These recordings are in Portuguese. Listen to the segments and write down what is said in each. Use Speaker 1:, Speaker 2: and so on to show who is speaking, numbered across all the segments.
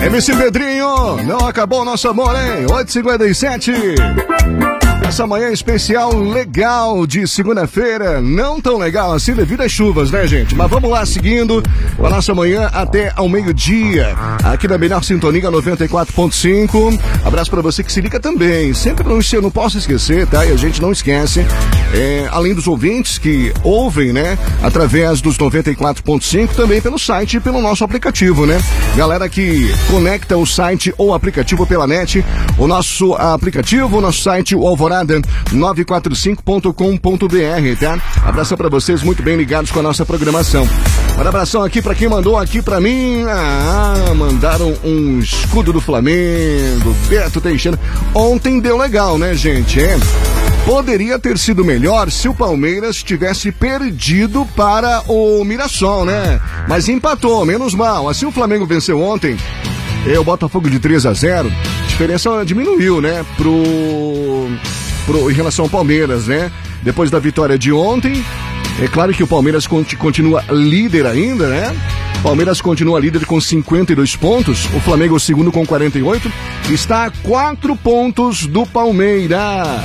Speaker 1: MC Pedrinho, não acabou o nosso amor, hein? 8h57. Essa manhã especial legal de segunda-feira, não tão legal assim devido às chuvas, né, gente? Mas vamos lá, seguindo com a nossa manhã até ao meio-dia, aqui na melhor sintonia 94.5. Abraço pra você que se liga também, sempre não posso esquecer, tá? E a gente não esquece, além dos ouvintes que ouvem, né, através dos 94.5, também pelo site e pelo nosso aplicativo, né? Galera que conecta o site ou aplicativo pela net, o nosso aplicativo, o nosso site, o Alvorada 945.com.br, tá? Abração pra vocês, muito bem ligados com a nossa programação. Um abração aqui pra quem mandou aqui pra mim. Mandaram um escudo do Flamengo, Beto Teixeira. Ontem deu legal, né, gente? Poderia ter sido melhor se o Palmeiras tivesse perdido para o Mirassol, né? Mas empatou, menos mal. Assim o Flamengo venceu ontem, o Botafogo de 3-0, a diferença diminuiu, né? Em relação ao Palmeiras, né? Depois da vitória de ontem, é claro que o Palmeiras continua líder ainda, né? O Palmeiras continua líder com 52 pontos, o Flamengo o segundo com 48, está a 4 pontos do Palmeiras.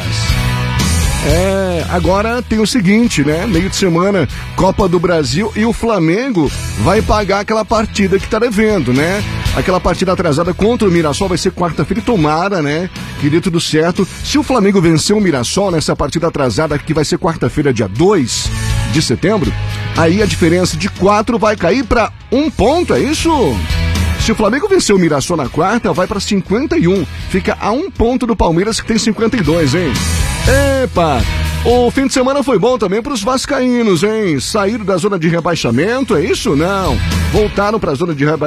Speaker 1: Agora tem o seguinte, né? Meio de semana, Copa do Brasil, e o Flamengo vai pagar aquela partida que tá devendo, né? Aquela partida atrasada contra o Mirassol vai ser quarta-feira e tomara, né? Que dê tudo certo. Se o Flamengo vencer o Mirassol nessa partida atrasada, que vai ser quarta-feira, dia 2 de setembro, aí a diferença de 4 vai cair para 1 ponto, é isso? Se o Flamengo vencer o Mirassol na quarta, vai para 51. Fica a 1 ponto do Palmeiras, que tem 52, hein? Epa! O fim de semana foi bom também para os vascaínos, hein? Saíram da zona de rebaixamento, é isso? Não. Voltaram para a zona de